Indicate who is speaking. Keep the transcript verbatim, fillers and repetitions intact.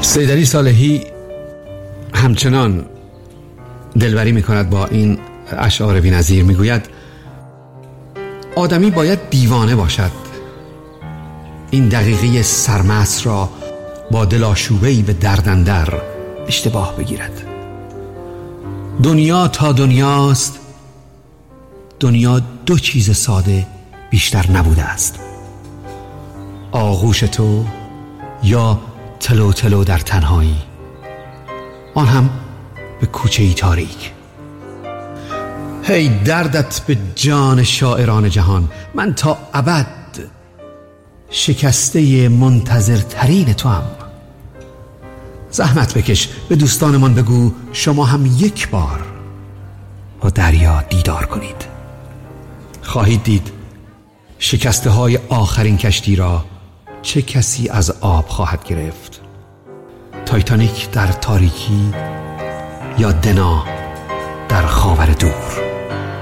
Speaker 1: سید علی صالحی همچنان دلبری میکند با این اشعار بی‌نظیر. میگوید آدمی باید دیوانه باشد این دقیقه سرمست را با دل آشوبه‌ای به درداندر اشتباه بگیرد. دنیا تا دنیاست، دنیا دو چیز ساده بیشتر نبوده است: آغوش تو یا تلو تلو در تنهایی، آن هم به کوچه‌ای تاریک. هی دردت به جان شاعران جهان، من تا ابد شکسته منتظر ترین تو هم. زحمت بکش به دوستانمان بگو شما هم یک بار با دریا دیدار کنید. خواهید دید شکسته های آخرین کشتی را چه کسی از آب خواهد گرفت: تایتانیک در تاریکی یا دنا در خاور دور.